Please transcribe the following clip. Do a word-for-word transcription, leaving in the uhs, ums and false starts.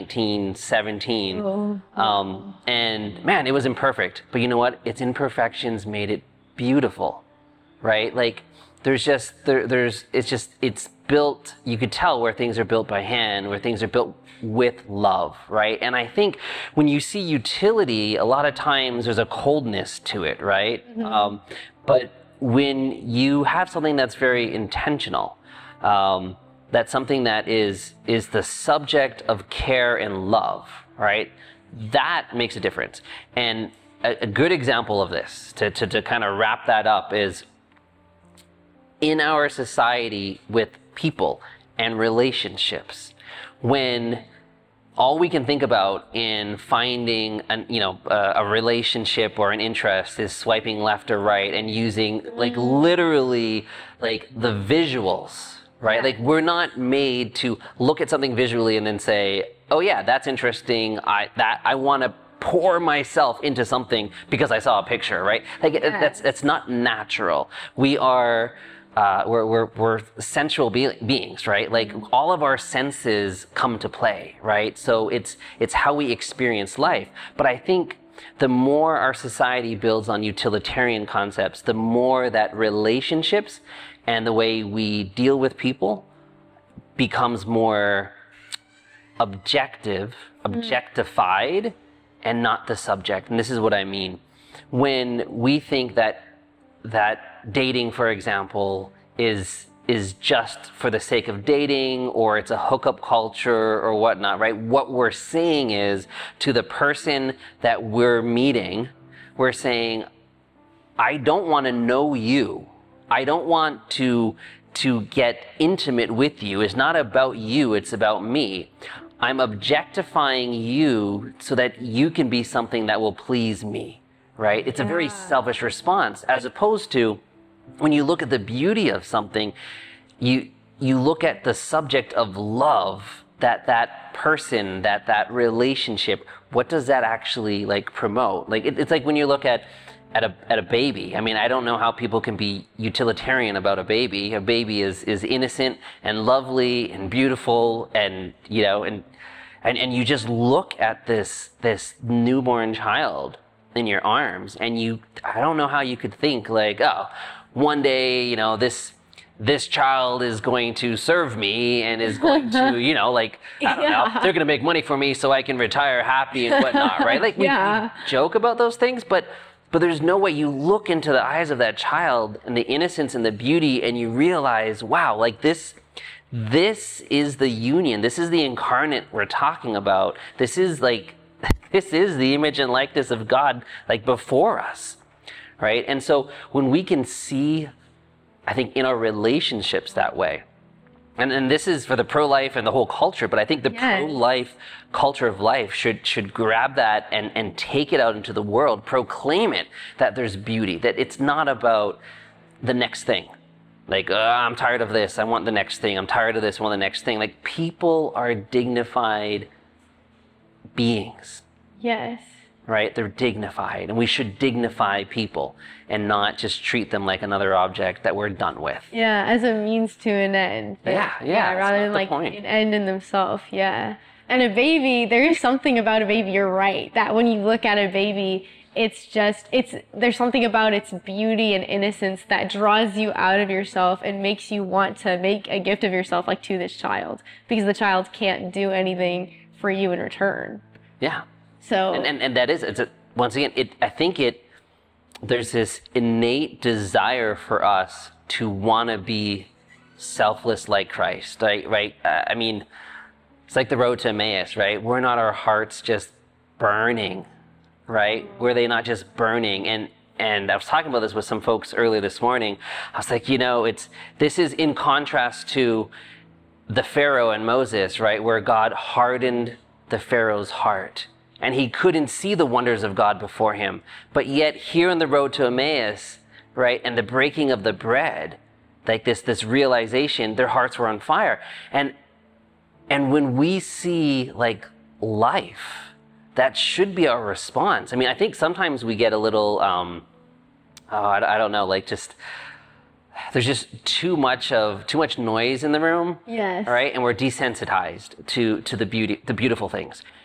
nineteen seventeen. Oh. Um, and man, it was imperfect. But you know what? Its imperfections made it beautiful, right? Like there's just, there, there's, it's just, it's built, you could tell where things are built by hand, where things are built with love, right? And I think when you see utility, a lot of times there's a coldness to it, right? Mm-hmm. Um, but when you have something that's very intentional, um, that's something that is is the subject of care and love, right? That makes a difference. And a, a good example of this, to, to, to kind of wrap that up, is in our society with people and relationships, when all we can think about in finding an, you know, uh, a relationship or an interest is swiping left or right and using like literally like the visuals, right? Yeah. Like we're not made to look at something visually and then say, oh yeah, that's interesting. I that I want to pour myself into something because I saw a picture, right? Like yeah. that's that's not natural. We are. Uh, we're, we're, we're sensual be- beings, right? Like all of our senses come to play, right? So it's, it's how we experience life. But I think the more our society builds on utilitarian concepts, the more that relationships and the way we deal with people becomes more objective, objectified, mm. and not the subject. And this is what I mean. When we think that that dating, for example, is is just for the sake of dating, or it's a hookup culture or whatnot, right? What we're saying is, to the person that we're meeting, we're saying, I don't want to know you. I don't want to to get intimate with you. It's not about you, it's about me. I'm objectifying you so that you can be something that will please me. Right? It's a very yeah. selfish response, as opposed to when you look at the beauty of something, you you look at the subject of love, that that person, that that relationship, what does that actually like promote? Like it, it's like when you look at at a at a baby. I mean, I don't know how people can be utilitarian about a baby. A baby is is innocent and lovely and beautiful, and you know, and and, and you just look at this this newborn child in your arms, and you, I don't know how you could think like, oh, one day, you know, this this child is going to serve me and is going to, you know, like, I don't yeah. know, they're going to make money for me so I can retire happy and whatnot, right? Like we, yeah. we joke about those things, but but there's no way. You look into the eyes of that child and the innocence and the beauty, and you realize, wow, like this this is the union. This is the incarnate we're talking about. This is like This is the image and likeness of God, like before us, right? And so when we can see, I think, in our relationships that way, and, and this is for the pro-life and the whole culture, but I think the yes. pro-life culture of life should should grab that and, and take it out into the world, proclaim it, that there's beauty, that it's not about the next thing. Like, uh, I'm tired of this, I want the next thing, I'm tired of this, I want the next thing. Like, people are dignified beings. Yes. Right? They're dignified, and we should dignify people and not just treat them like another object that we're done with. Yeah, as a means to an end. But, yeah, yeah. yeah rather than like point. an end in themselves. Yeah. And a baby, there is something about a baby, you're right, that when you look at a baby, it's just, it's there's something about its beauty and innocence that draws you out of yourself and makes you want to make a gift of yourself, like to this child, because the child can't do anything for you in return. Yeah. So and, and and that is, it's a, once again, it I think it there's this innate desire for us to want to be selfless like Christ, right? Right? Uh, I mean, it's like the road to Emmaus, right? Were not our hearts just burning, right? Were they not just burning? And and I was talking about this with some folks earlier this morning. I was like, you know, it's this is in contrast to the Pharaoh and Moses, right? Where God hardened the Pharaoh's heart, and he couldn't see the wonders of God before him. But yet here on the road to Emmaus, right, and the breaking of the bread, like this this realization, their hearts were on fire. And and when we see like life, that should be our response. I mean, I think sometimes we get a little, um, oh, I, I don't know, like just, there's just too much of too much noise in the room. Yes. All right, and we're desensitized to to the beauty, the beautiful things.